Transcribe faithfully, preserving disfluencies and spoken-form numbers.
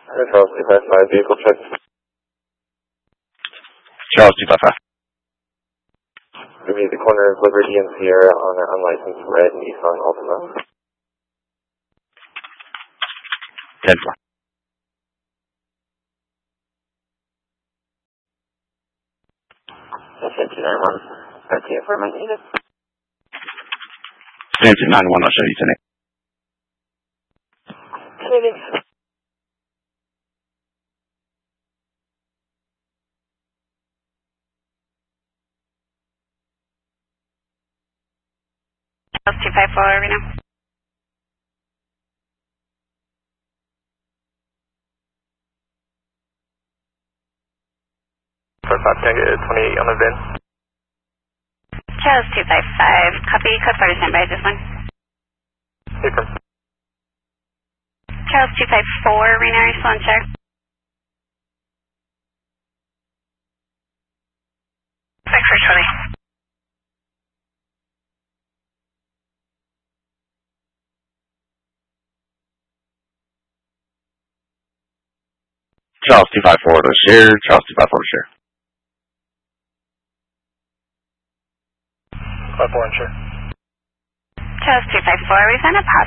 Charles two five five, vehicle check. Charles two five five. We meet the corner of Liberty and Sierra on an unlicensed red Nissan Altima. ten four. That's two nine one. Okay, for my unit. Transit nine one, I'll show you tonight. Thanks. two five four right now. four five, can I get twenty-eight on the V I N? Charles two five five, copy, code four to stand by this one. Hey, from Charles two five four, Reno, are you still on check? six four twenty. Charles two five four to share, Charles two five four to share. five four and share. Charles two five four, we found a